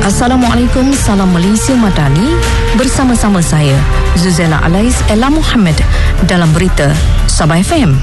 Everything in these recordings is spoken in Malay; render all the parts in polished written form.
Assalamualaikum, salam Malaysia Madani. Bersama-sama saya, Zuzela Alais Ella Muhammad dalam berita Sabah FM.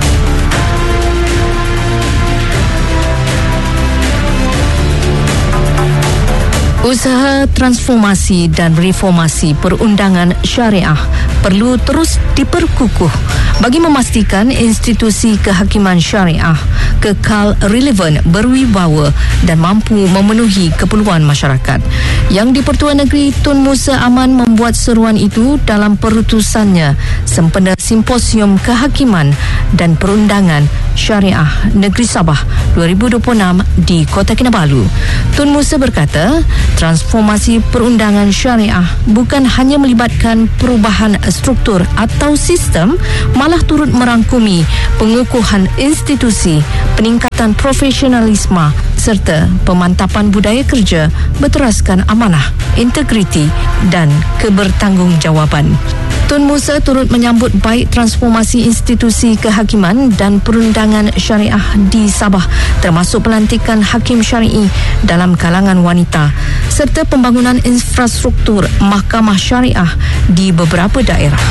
Usaha transformasi dan reformasi perundangan syariah perlu terus diperkukuh bagi memastikan institusi kehakiman syariah kekal relevan, berwibawa dan mampu memenuhi keperluan masyarakat. Yang di-Pertuan Negeri Tun Musa Aman membuat seruan itu dalam perutusannya sempena Simposium Kehakiman dan Perundangan Syariah Negeri Sabah 2026 di Kota Kinabalu. Tun Musa berkata, transformasi perundangan syariah bukan hanya melibatkan perubahan struktur atau sistem, malah turut merangkumi pengukuhan institusi, peningkatan profesionalisme serta pemantapan budaya kerja berteraskan amanah, integriti dan kebertanggungjawaban. Tun Musa turut menyambut baik transformasi institusi kehakiman dan perundangan syariah di Sabah, termasuk pelantikan hakim syar'i dalam kalangan wanita serta pembangunan infrastruktur mahkamah syariah di beberapa daerah.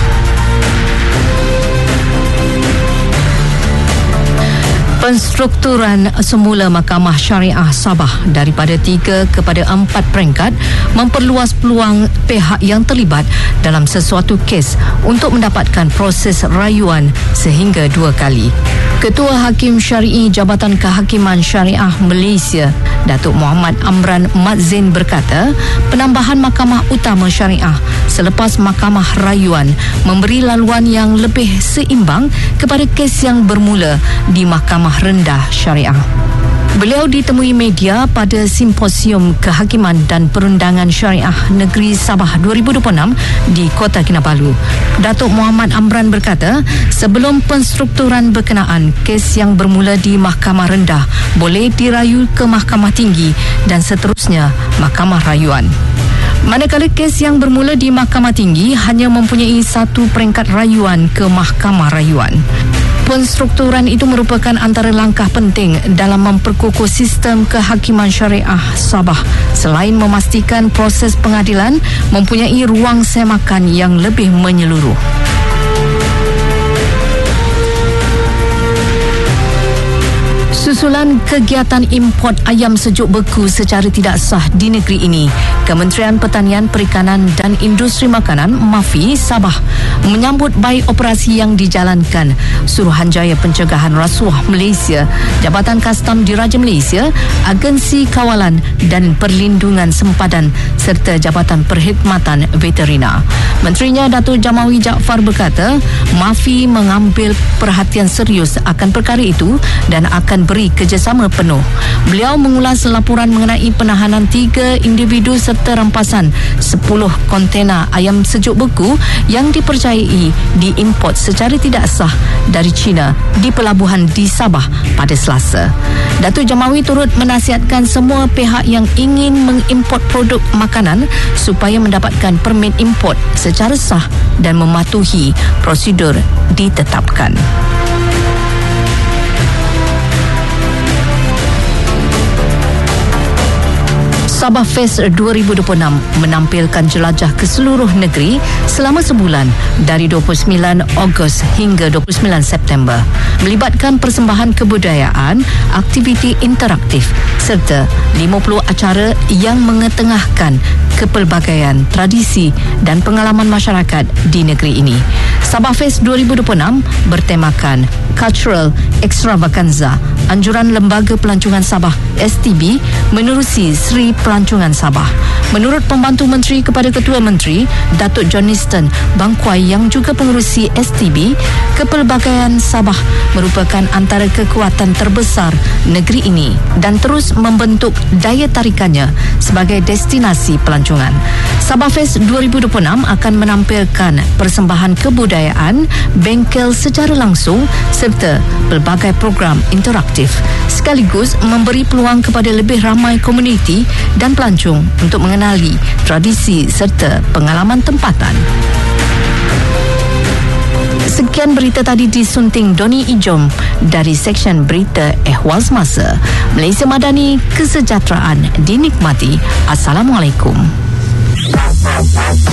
Penstrukturan semula Mahkamah Syariah Sabah daripada 3 kepada 4 peringkat memperluas peluang pihak yang terlibat dalam sesuatu kes untuk mendapatkan proses rayuan sehingga 2 kali. Ketua Hakim Syar'i Jabatan Kehakiman Syariah Malaysia, Datuk Muhammad Amran Mat Zain berkata, penambahan Mahkamah Utama Syariah selepas Mahkamah Rayuan memberi laluan yang lebih seimbang kepada kes yang bermula di Mahkamah Rendah Syariah. Beliau ditemui media pada Simposium Kehakiman dan Perundangan Syariah Negeri Sabah 2026 di Kota Kinabalu. Datuk Muhammad Amran berkata, sebelum penstrukturan berkenaan, kes yang bermula di Mahkamah Rendah boleh dirayu ke Mahkamah Tinggi dan seterusnya Mahkamah Rayuan. Manakala kes yang bermula di Mahkamah Tinggi hanya mempunyai 1 peringkat rayuan ke Mahkamah Rayuan. Penstrukturan itu merupakan antara langkah penting dalam memperkukuh sistem kehakiman syariah Sabah selain memastikan proses pengadilan mempunyai ruang semakan yang lebih menyeluruh. Susulan kegiatan import ayam sejuk beku secara tidak sah di negeri ini, Kementerian Pertanian, Perikanan dan Industri Makanan MAFI Sabah menyambut baik operasi yang dijalankan Suruhanjaya Pencegahan Rasuah Malaysia, Jabatan Kastam Diraja Malaysia, Agensi Kawalan dan Perlindungan Sempadan serta Jabatan Perkhidmatan Veterina. Menterinya Datuk Jamawi Jaafar berkata, MAFI mengambil perhatian serius akan perkara itu dan akan beri kerjasama penuh. Beliau mengulas laporan mengenai penahanan 3 individu serta rampasan 10 kontena ayam sejuk beku yang dipercayai diimport secara tidak sah dari China di pelabuhan di Sabah pada Selasa. Datuk Jamawi turut menasihatkan semua pihak yang ingin mengimport produk makanan supaya mendapatkan permit import secara sah dan mematuhi prosedur ditetapkan. Sabah Fest 2026 menampilkan jelajah ke seluruh negeri selama sebulan dari 29 Ogos hingga 29 September. Melibatkan persembahan kebudayaan, aktiviti interaktif serta 50 acara yang mengetengahkan kepelbagaian, tradisi dan pengalaman masyarakat di negeri ini. Sabah Fest 2026 bertemakan Cultural Extravaganza, anjuran Lembaga Pelancongan Sabah STB menerusi Sri Pelancongan Sabah. Menurut Pembantu Menteri kepada Ketua Menteri, Datuk Johnston Bangkwai yang juga pengerusi STB, kepelbagaian Sabah merupakan antara kekuatan terbesar negeri ini dan terus membentuk daya tarikannya sebagai destinasi pelancongan. Sabah Fest 2026 akan menampilkan persembahan kebudayaan, bengkel secara langsung serta pelbagai program interaktif sekaligus memberi peluang kepada lebih ramai komuniti dan pelancong untuk mengenali tradisi serta pengalaman tempatan. Sekian berita tadi disunting Doni Ijom dari Seksyen Berita Ehwal Semasa. Malaysia Madani, kesejahteraan dinikmati. Assalamualaikum.